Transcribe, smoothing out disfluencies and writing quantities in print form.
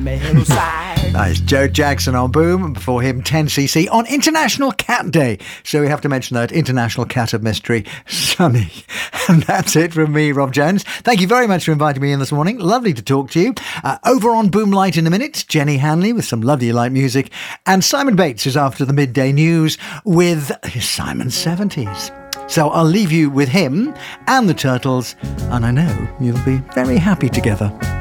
Nice. Joe Jackson on Boom, and before him 10cc on International Cat Day. So we have to mention that, International Cat of Mystery, Sunny. And that's it from me, Rob Jones. Thank you very much for inviting me in this morning. Lovely to talk to you. Over on Boom Light in a minute, Jenny Hanley with some lovely light music. And Simon Bates is after the midday news with Simon's 70s. So I'll leave you with him and the Turtles, and I know you'll be very happy together.